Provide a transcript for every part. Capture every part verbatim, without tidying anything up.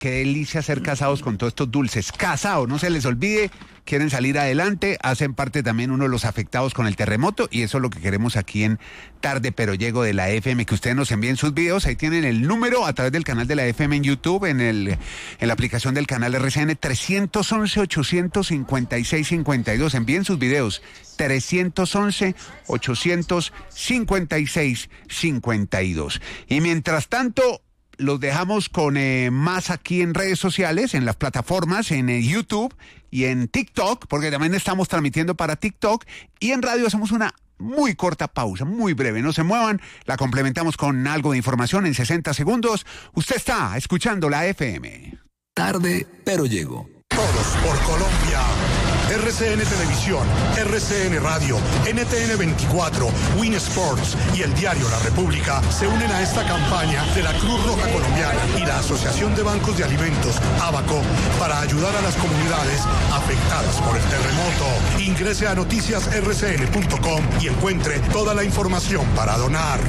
qué delicia ser casados con todos estos dulces. Casados, no se les olvide, quieren salir adelante, hacen parte también uno de los afectados con el terremoto, y eso es lo que queremos aquí en Tarde Pero Llego de la F M, que ustedes nos envíen sus videos. Ahí tienen el número a través del canal de la F M en YouTube, en el en la aplicación del canal R C N, tres once, ochocientos cincuenta y seis cincuenta y dos. Envíen sus videos, tres once, ochocientos cincuenta y seis cincuenta y dos. Y mientras tanto, los dejamos con eh, más aquí en redes sociales, en las plataformas, en eh, YouTube y en TikTok, porque también estamos transmitiendo para TikTok, y en radio hacemos una muy corta pausa, muy breve, no se muevan, la complementamos con algo de información en sesenta segundos. Usted está escuchando la F M. Tarde, pero llego. Todos por Colombia. R C N Televisión, R C N Radio, N T N veinticuatro, Win Sports y el diario La República se unen a esta campaña de la Cruz Roja Colombiana y la Asociación de Bancos de Alimentos, ABACO, para ayudar a las comunidades afectadas por el terremoto. Ingrese a noticias r c n punto com y encuentre toda la información para donar.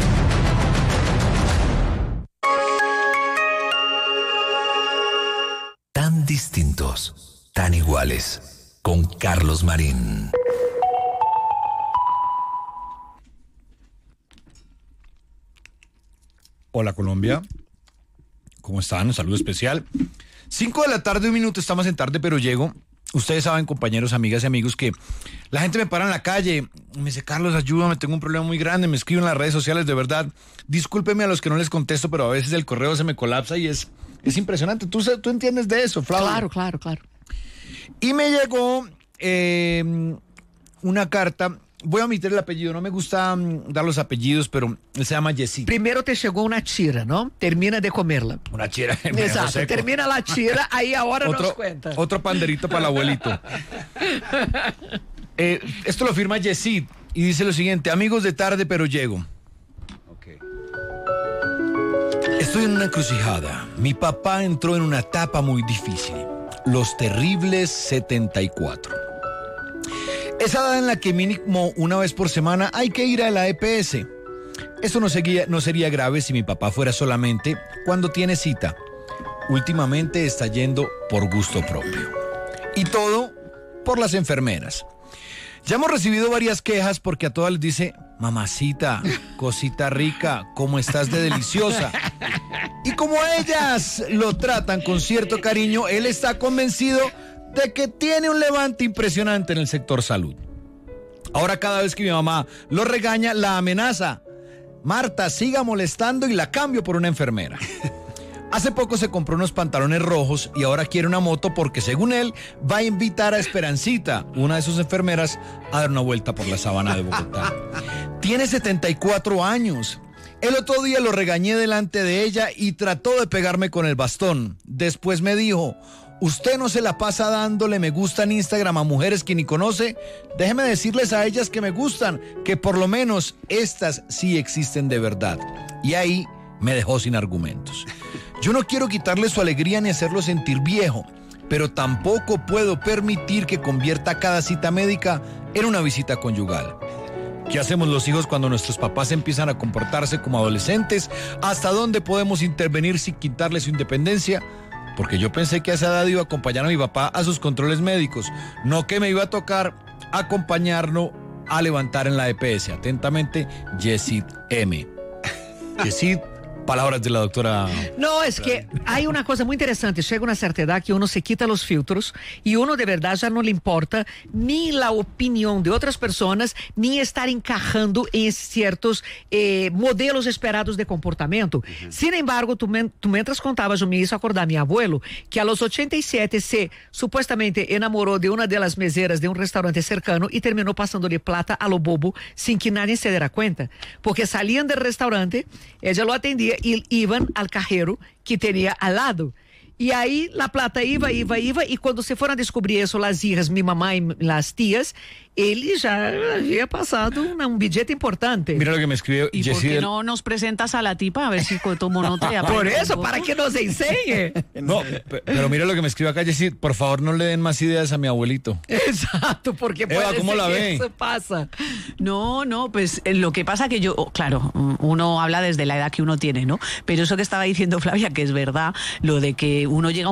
Tan distintos, tan iguales. Con Carlos Marín. Hola Colombia, ¿cómo están? Un saludo especial. Cinco de la tarde, un minuto, estamos en Tarde Pero Llego. Ustedes saben, compañeros, amigas y amigos, que la gente me para en la calle, me dice, Carlos, ayúdame, tengo un problema muy grande, me escriben en las redes sociales, de verdad. Discúlpeme a los que no les contesto, pero a veces el correo se me colapsa y es, es impresionante. ¿Tú, tú entiendes de eso, Flavia? Claro, claro, claro. Y me llegó eh, una carta, voy a omitir el apellido, no me gusta um, dar los apellidos, pero él se llama Yesid. Primero te llegó una tira, ¿no? Termina de comerla. Una tira. Exacto, termina la tira, ahí ahora otro, nos cuenta. Otro panderito para el abuelito. eh, esto lo firma Yesid y dice lo siguiente: amigos de Tarde Pero Llego. Okay. Estoy en una encrucijada. Mi papá entró en una etapa muy difícil. Los terribles setenta y cuatro. Esa edad en la que mínimo una vez por semana hay que ir a la E P S. Esto no sería, no sería grave si mi papá fuera solamente cuando tiene cita. Últimamente está yendo por gusto propio. Y todo por las enfermeras. Ya hemos recibido varias quejas porque a todas les dice, mamacita, cosita rica, ¿cómo estás de deliciosa? Y como ellas lo tratan con cierto cariño, él está convencido de que tiene un levante impresionante en el sector salud. Ahora cada vez que mi mamá lo regaña, la amenaza. Marta, siga molestando y la cambio por una enfermera. Hace poco se compró unos pantalones rojos y ahora quiere una moto porque, según él, va a invitar a Esperancita, una de sus enfermeras, a dar una vuelta por la sabana de Bogotá. Tiene setenta y cuatro años. El otro día lo regañé delante de ella y trató de pegarme con el bastón. Después me dijo, usted no se la pasa dándole me gusta en Instagram a mujeres que ni conoce. Déjeme decirles a ellas que me gustan, que por lo menos estas sí existen de verdad. Y ahí me dejó sin argumentos. Yo no quiero quitarle su alegría ni hacerlo sentir viejo, pero tampoco puedo permitir que convierta cada cita médica en una visita conyugal. ¿Qué hacemos los hijos cuando nuestros papás empiezan a comportarse como adolescentes? ¿Hasta dónde podemos intervenir sin quitarle su independencia? Porque yo pensé que a esa edad iba a acompañar a mi papá a sus controles médicos, no que me iba a tocar acompañarlo a levantar en la E P S. Atentamente, Yesid M. Yesid, palabras de la doctora. No, es que hay una cosa muy interesante. Llega una cierta edad que uno se quita los filtros y uno de verdad ya no le importa ni la opinión de otras personas, ni estar encajando en ciertos eh, modelos esperados de comportamiento. Uh-huh. Sin embargo, tú, tú mientras contabas, yo me hizo acordar a mi abuelo que a los ochenta y siete se supuestamente enamoró de una de las meseras de un restaurante cercano y terminó pasándole plata a lo bobo sin que nadie se diera cuenta. Porque salían del restaurante, ella lo atendía y iban al cajero que tenía al lado. Y ahí la plata iba, iba, iba, y cuando se fueron a descubrir eso las hijas, mi mamá y las tías, él ya había pasado una, un billete importante. Mira lo que me escribió ¿Y Yesid. por qué no nos presentas a la tipa? A ver si tomo nota. Por eso, para que nos enseñe. No, pero mira lo que me escribió acá Yesid. Por favor, no le den más ideas a mi abuelito. Exacto, porque Eva, puede ¿cómo ser la que ve? eso pasa. No, no, pues eh, lo que pasa que yo, oh, claro, uno habla desde la edad que uno tiene, ¿no? Pero eso que estaba diciendo Flavia, que es verdad, lo de que uno llega